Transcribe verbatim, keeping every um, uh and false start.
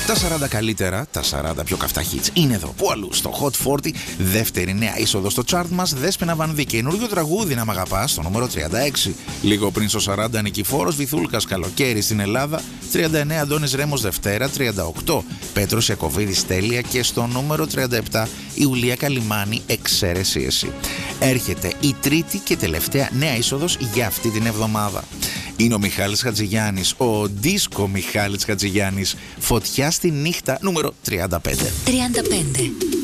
Τα σαράντα καλύτερα, τα σαράντα πιο καυτά hits είναι εδώ. Πού αλλού, στο Hot σαράντα, δεύτερη νέα είσοδο στο chart μας, Δέσποινα Βανδύ. Καινούριο τραγούδι να μ' αγαπάς, στο νούμερο τριάντα έξι. Λίγο πριν στο σαράντα, Νικηφόρος Βυθούλκας, Καλοκαίρι στην Ελλάδα. τριάντα εννέα, Αντώνης Ρέμος, Δευτέρα. τριάντα οκτώ, Πέτρος Ιακωβίδης, Τέλεια. Και στο νούμερο τριάντα επτά, Ιουλία Καλιμάνη, Εξαίρεση εσύ. Έρχεται η τρίτη και τελευταία νέα είσοδος για αυτή την εβδομάδα. Είναι ο Μιχάλης Χατζηγιάννης, ο δίσκο Μιχάλης Χατζηγιάννης. Φωτιά στη νύχτα, νούμερο τριάντα πέντε. τριάντα πέντε.